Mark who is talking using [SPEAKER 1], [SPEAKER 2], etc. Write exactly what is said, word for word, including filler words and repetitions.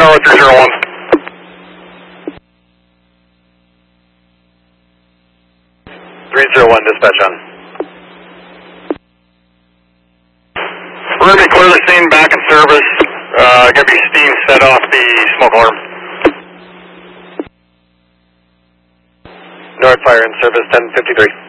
[SPEAKER 1] Tower three zero one. three zero one, dispatch on. We're going to be clear the scene, back in service. Uh, going to be steam set off the smoke alarm. North Fire in service, ten fifty-three.